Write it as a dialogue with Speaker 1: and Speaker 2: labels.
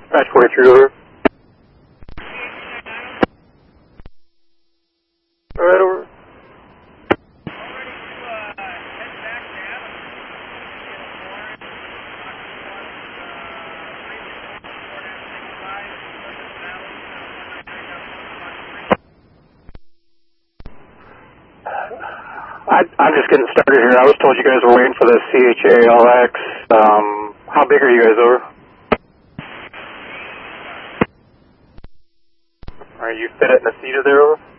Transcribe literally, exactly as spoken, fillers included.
Speaker 1: Dispatch forty-three, over. Alright, over. I, I'm just getting started here. I was told you guys were waiting for the C H A L X. Um, how big are you guys, over? Are you fit in a seater there, over?